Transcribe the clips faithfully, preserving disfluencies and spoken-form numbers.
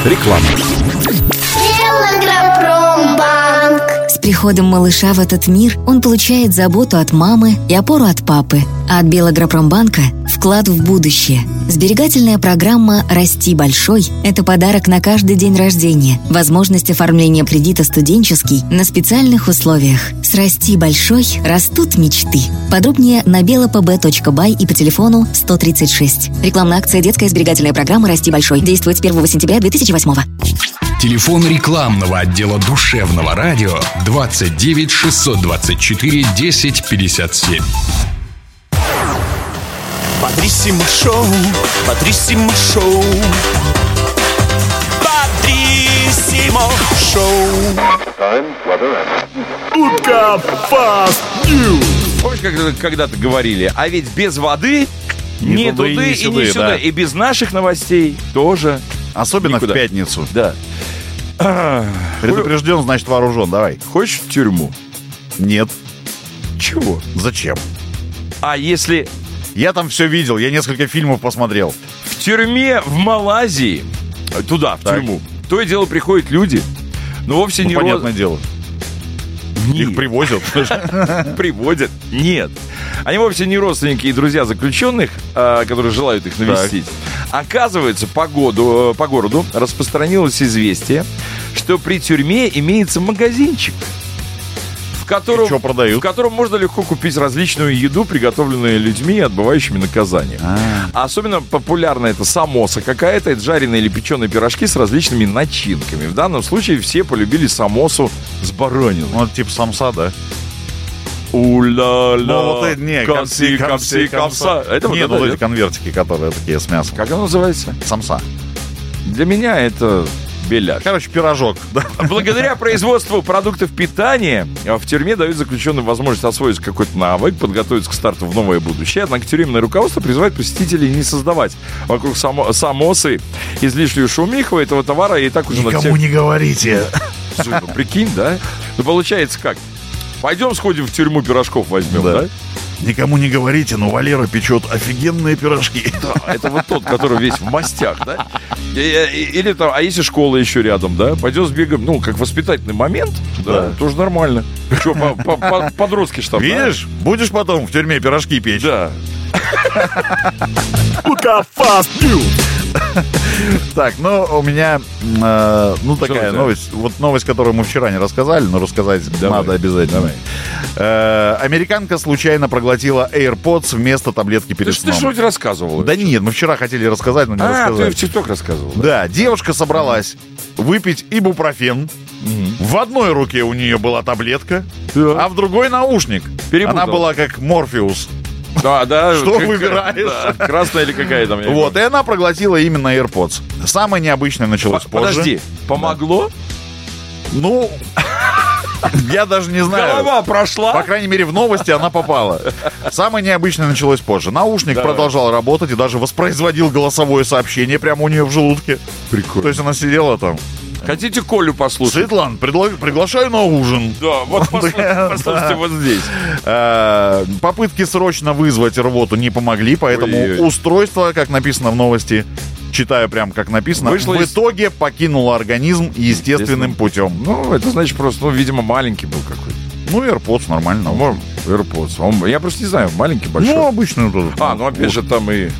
Реклама. С приходом малыша в этот мир он получает заботу от мамы и опору от папы. А от Белагропромбанка – вклад в будущее. Сберегательная программа «Расти большой» – это подарок на каждый день рождения. Возможность оформления кредита студенческий на специальных условиях. С «Расти большой» растут мечты. Подробнее на белапб точка бай и по телефону сто тридцать шесть. Рекламная акция «Детская сберегательная программа «Расти большой». Действует с первого сентября две тысячи восьмого. Телефон рекламного отдела душевного радио двадцать девять шестьсот двадцать четыре десять пятьдесят семь. Бодрissimo шоу, Бодрissimo шоу, Бодрissimo шоу. Утка Fast News. Помнишь, как когда-то говорили, а ведь без воды ни ни туды и ни сюда, и, сюда. Да. и без наших новостей тоже. Особенно никуда. В пятницу. Да. Предупрежден, значит вооружен. Давай. Хочешь в тюрьму? Нет. Чего? Зачем? А если Я там все видел, я несколько фильмов посмотрел. в тюрьме в Малайзии, туда, в Так. тюрьму, то и дело приходят люди, но вовсе Ну, не понятное дело. Нет. Их привозят. приводят. Нет. Они вовсе не родственники и друзья заключенных, а, которые желают их навестить. Оказывается, по, году, по городу распространилось известие, что при тюрьме имеется магазинчик, в котором, что продают? в котором можно легко купить различную еду, приготовленную людьми, отбывающими наказание. А особенно популярна это самоса какая-то, это жареные или печеные пирожки с различными начинками. В данном случае все полюбили самосу с бараниной. Ну, это типа самса, да? У-ля-ля, Ну, вот это, не, комси, комси, комса. Это вот Нет, это, вот да? эти конвертики, которые такие с мясом. Как оно называется? Самса. Для меня это беляш. Короче, пирожок. Да. Благодаря производству продуктов питания в тюрьме дают заключенным возможность освоить какой-то навык, подготовиться к старту в новое будущее. Однако тюремное руководство призывает посетителей не создавать вокруг само- самосы излишнюю шумиху этого товара. И так уже на Никому всех... не говорите. Слушай, ну, прикинь, да? Ну, получается как? Пойдем сходим в тюрьму, пирожков возьмем, да? Да. Никому не говорите, но Валера печет офигенные пирожки. Да, это вот тот, который весь в мастях, да? И- и- Или там, а если школа еще рядом, да? Пойдем сбегаем, ну, как воспитательный момент, да, Да. тоже нормально. Че, подростки что там? Видишь? Будешь потом в тюрьме пирожки печь? Да. Утка Fast News. Так, ну, у меня, э, ну, Что такая у тебя? новость. Вот новость, которую мы вчера не рассказали, но рассказать Давай. надо обязательно. Давай. Э, американка случайно проглотила AirPods вместо таблетки Ты, перед ж- ты сном. что-нибудь рассказывал? Да нет, мы вчера хотели рассказать, но не А, ты рассказали. в ТикТок рассказывал. Да? Да, девушка собралась выпить ибупрофен. В одной руке у нее была таблетка, Да. а в другой наушник. Перепутал. Она была как Морфеус. Да, да. Что как- выбираешь? да, красная или какая там? я не Вот, и помню. она проглотила именно AirPods. Самое необычное началось П- позже. Подожди, помогло? Ну, я даже не знаю. Голова прошла? По крайней мере, в новости она попала. Самое необычное началось позже. Наушник Давай. продолжал работать и даже воспроизводил голосовое сообщение прямо у нее в желудке. Прикольно. То есть она сидела там. Хотите Колю послушать? Светлан, предла- приглашаю на ужин. Да, вот послушайте, Да, послушайте да. вот здесь. Э, Попытки срочно вызвать рвоту не помогли, поэтому Ой-ой-ой. устройство, как написано в новости, читаю прям как написано, Вышло в из- итоге покинуло организм естественным Естественно. путем. Ну, это значит просто, ну, видимо, маленький был какой-то. Ну, AirPods нормально. Ну, может, AirPods. Он- я просто не знаю, маленький, большой. Ну, обычно. вот этот, а, ну опять же там и...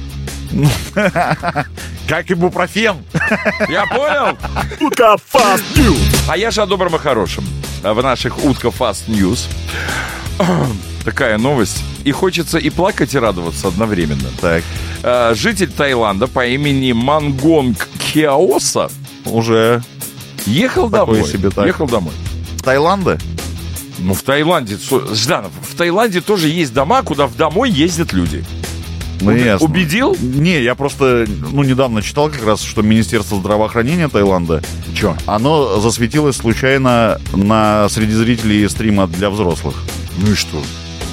Как ибупрофен. Я понял? Утка Fast News. А я же о добром и хорошем. В наших Утка Fast News. Такая новость. И хочется и плакать, и радоваться одновременно. Так, А, Житель Таиланда по имени Мангонг Кеоса уже ехал Такое домой. себе так. Ехал домой. Таиланда? Ну, в Таиланде, со- Жданов, в Таиланде тоже есть дома, куда в домой ездят люди. Ну, Уби- ясно. Убедил? Не, я просто, ну, недавно читал как раз, что Министерство здравоохранения Таиланда, Че? оно засветилось случайно на среди зрителей стрима для взрослых. Ну и что?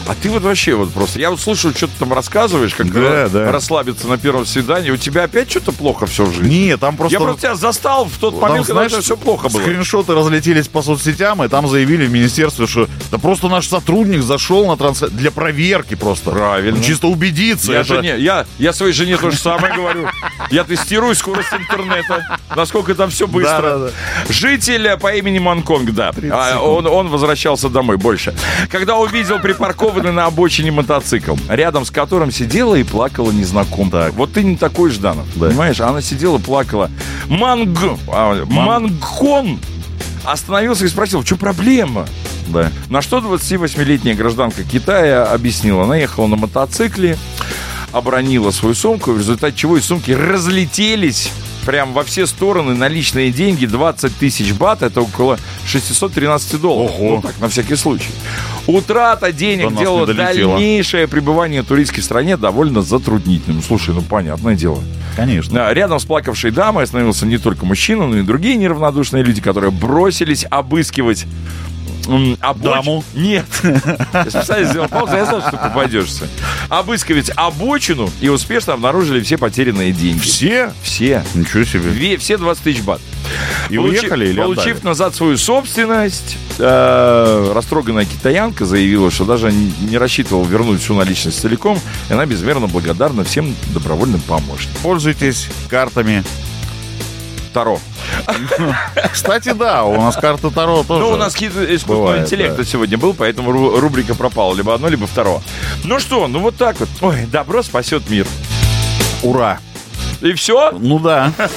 А ты вот вообще вот просто... Я вот слышу, что ты там рассказываешь, как да, да. расслабиться на первом свидании. У тебя опять что-то плохо все в жизни? Нет, там просто... Я просто тебя застал в тот там, момент, когда знаешь, это все плохо было. Скриншоты разлетелись по соцсетям, и там заявили в министерстве, что да просто наш сотрудник зашел на трансляцию для проверки просто. Правильно. Чисто убедиться. Я, это... жене, я, я своей жене то же самое говорю. Я тестирую скорость интернета, насколько там все быстро. Да, да, да. Житель по имени Манконг, да. А, он, он возвращался домой больше. Когда увидел припаркованный на обочине мотоцикл, рядом с которым сидела и плакала незнакомка. Вот ты не такой, Жданов, да. Понимаешь? Она сидела, плакала. Манг... А, Ман... Мангкон остановился и спросил, в чем проблема? Да. На что двадцативосьмилетняя гражданка Китая объяснила. Она ехала на мотоцикле, обронила свою сумку, в результате чего из сумки разлетелись прям во все стороны наличные деньги, двадцать тысяч бат, это около шестьсот тринадцать долларов. Ого. Ну так, на всякий случай. Утрата денег До делала дальнейшее пребывание в туристской стране довольно затруднительным. Слушай, ну понятное дело. Конечно. Рядом с плакавшей дамой остановился не только мужчина, но и другие неравнодушные люди, которые бросились обыскивать Обоч... даму? Нет. Я специально сделал паузу, я знал, что ты попадешься. Обыскивать обочину и успешно обнаружили все потерянные деньги. Все? Все. Ничего себе. Две, все двадцать тысяч бат. И Получи... уехали или Получив отдали? назад свою собственность, э, растроганная китаянка заявила, что даже не, не рассчитывала вернуть всю наличность целиком, и она безмерно благодарна всем добровольным помощникам. Пользуйтесь картами Таро. Кстати, да, у нас карта Таро тоже. Ну, у нас искусственного бывает, интеллекта да. сегодня был, поэтому ру- рубрика пропала. Либо одно, либо второе. Ну что, ну вот так вот. Ой, добро спасет мир. Ура. И все? Ну да.